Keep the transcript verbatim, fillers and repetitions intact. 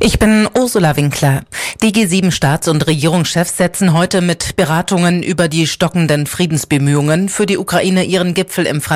Ich bin Ursula Winkler. Die G sieben Staats- und Regierungschefs setzen heute mit Beratungen über die stockenden Friedensbemühungen für die Ukraine ihren Gipfel im